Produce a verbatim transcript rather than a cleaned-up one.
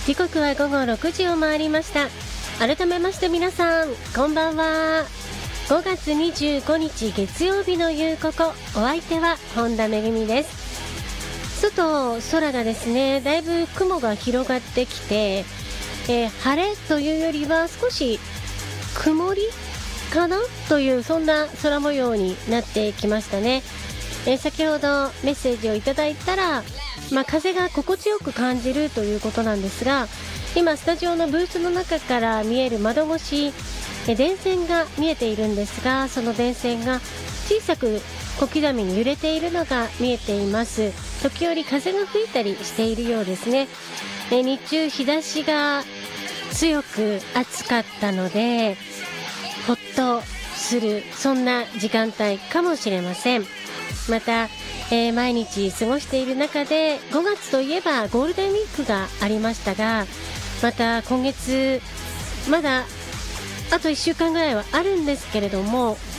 時刻は午後ろくじを回りました。改めまして皆さんこんばんは。ごがつにじゅうごにち月曜日の夕ここ、お相手は本田めぐみです。外空がですね、だいぶ雲が広がってきて、えー、晴れというよりは少し曇りかなという、そんな空模様になってきましたね。えー、先ほどメッセージをいただいたら、まあ、風が心地よく感じるということなんですが、今スタジオのブースの中から見える窓越し、え電線が見えているんですが、その電線が小さく小刻みに揺れているのが見えています。時折風が吹いたりしているようですね。え日中日差しが強く暑かったのでほっとする、そんな時間帯かもしれません。また、えー、毎日過ごしている中でごがつといえばゴールデンウィークがありましたが、また今月まだあといっしゅうかんぐらいはあるんですけれども、